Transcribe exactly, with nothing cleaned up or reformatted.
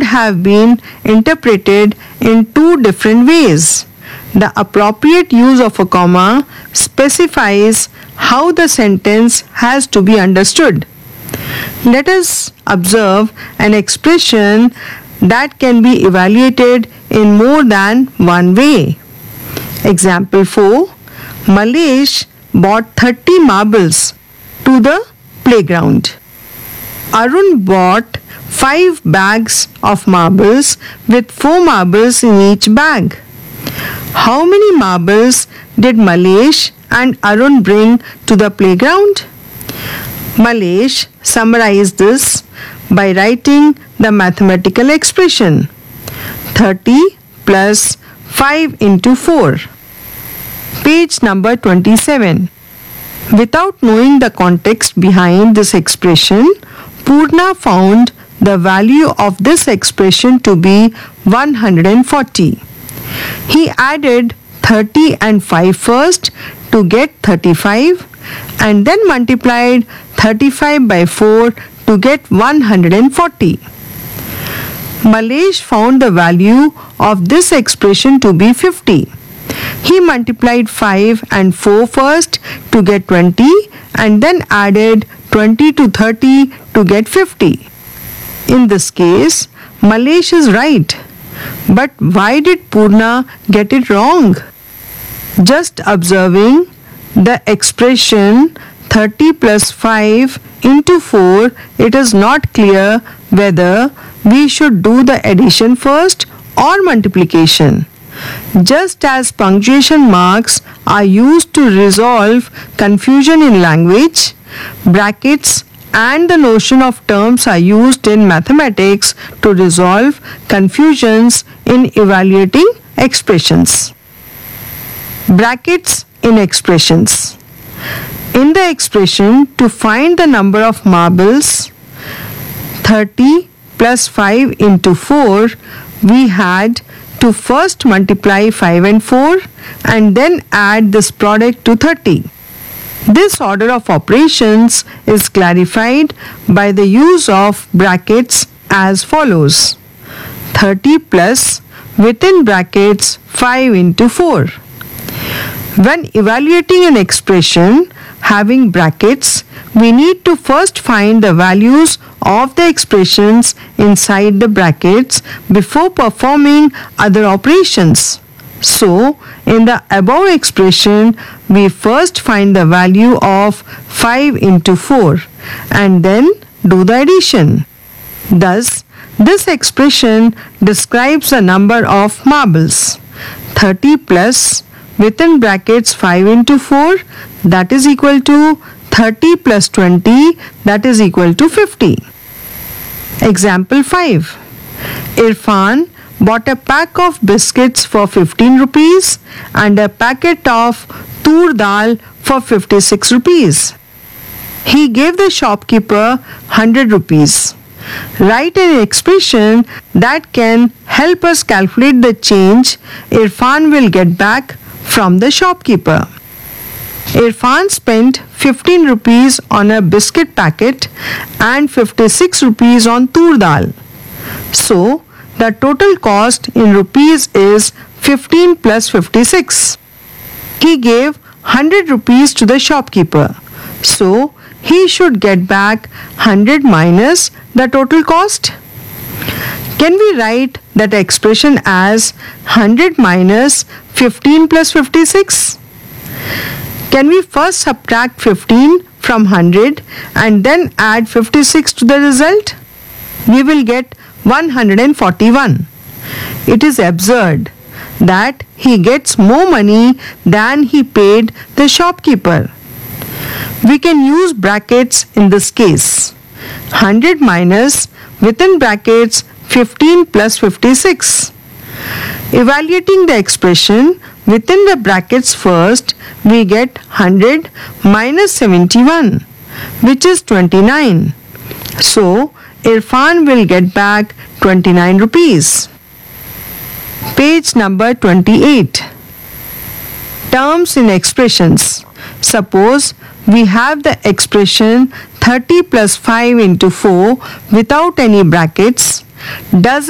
could have been interpreted in two different ways. The appropriate use of a comma specifies how the sentence has to be understood. Let us observe an expression that can be evaluated in more than one way. Example four. Malesh bought thirty marbles to the playground. Arun bought five bags of marbles with four marbles in each bag. How many marbles did Malesh and Arun bring to the playground? Malesh summarized this by writing the mathematical expression thirty plus five into four. Page number twenty-seven. Without knowing the context behind this expression, Purna found the value of this expression to be one hundred forty. He added thirty and five first to get thirty-five and then multiplied thirty-five by four to get one hundred forty. Malesh found the value of this expression to be fifty. He multiplied five and four first to get twenty and then added twenty to thirty to get fifty. In this case, Malesh is right. But why did Purna get it wrong? Just observing the expression thirty plus five into four, it is not clear whether we should do the addition first or multiplication. Just as punctuation marks are used to resolve confusion in language, brackets and the notion of terms are used in mathematics to resolve confusions in evaluating expressions. Brackets in expressions. In the expression to find the number of marbles, thirty plus five into four, we had to first multiply five and four and then add this product to thirty. This order of operations is clarified by the use of brackets as follows. thirty plus within brackets five into four. When evaluating an expression having brackets, we need to first find the values of the expressions inside the brackets before performing other operations. So, in the above expression, we first find the value of five into four and then do the addition. Thus, this expression describes the number of marbles. thirty plus within brackets five into four, that is equal to thirty plus twenty, that is equal to fifty. Example five. Irfan bought a pack of biscuits for fifteen rupees and a packet of tur dal for fifty-six rupees. He gave the shopkeeper one hundred rupees. Write an expression that can help us calculate the change Irfan will get back from the shopkeeper. Irfan spent fifteen rupees on a biscuit packet and fifty-six rupees on tur dal. So, the total cost in rupees is fifteen plus fifty-six. He gave one hundred rupees to the shopkeeper. So, he should get back one hundred minus the total cost. Can we write that expression as one hundred minus fifteen plus fifty-six? Can we first subtract fifteen from one hundred and then add fifty-six to the result? We will get one hundred forty-one. It is absurd that he gets more money than he paid the shopkeeper. We can use brackets in this case. one hundred minus within brackets fifteen plus fifty-six. Evaluating the expression within the brackets first, we get one hundred minus seventy-one, which is twenty-nine. So, Irfan will get back twenty-nine rupees. Page number twenty-eight. Terms in expressions. Suppose we have the expression thirty plus five into four without any brackets. Does